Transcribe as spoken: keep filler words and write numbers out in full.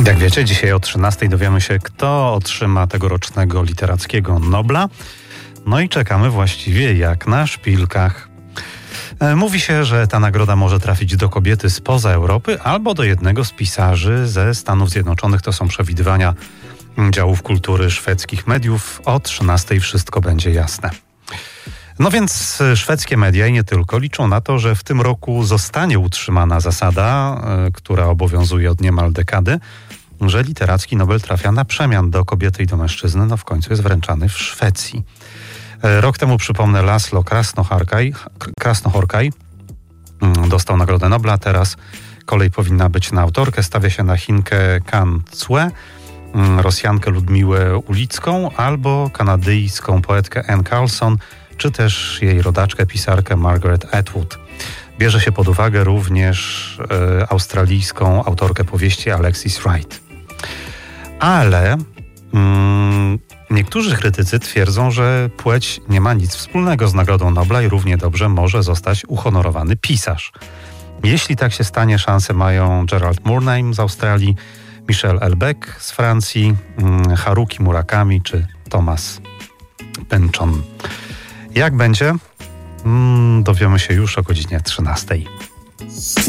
Jak wiecie, dzisiaj o trzynastej dowiemy się, kto otrzyma tegorocznego literackiego Nobla. No i czekamy właściwie jak na szpilkach. Mówi się, że ta nagroda może trafić do kobiety spoza Europy albo do jednego z pisarzy ze Stanów Zjednoczonych. To są przewidywania działów kultury szwedzkich mediów. O trzynastej wszystko będzie jasne. No więc szwedzkie media i nie tylko liczą na to, że w tym roku zostanie utrzymana zasada, która obowiązuje od niemal dekady, że literacki Nobel trafia na przemian do kobiety i do mężczyzny. No w końcu jest wręczany w Szwecji. Rok temu, przypomnę, Laszlo Krasnohorkai, Krasnohorkai dostał Nagrodę Nobla. Teraz kolej powinna być na autorkę. Stawia się na Chinkę Kan Cue, Rosjankę Ludmiłę Ulicką albo kanadyjską poetkę Anne Carlson, czy też jej rodaczkę, pisarkę Margaret Atwood. Bierze się pod uwagę również e, australijską autorkę powieści Alexis Wright. Ale mm, niektórzy krytycy twierdzą, że płeć nie ma nic wspólnego z Nagrodą Nobla i równie dobrze może zostać uhonorowany pisarz. Jeśli tak się stanie, szanse mają Gerald Murnane z Australii, Michel Houellebecq z Francji, mm, Haruki Murakami czy Thomas Pynchon. Jak będzie? Mm, dowiemy się już o godzinie trzynastej.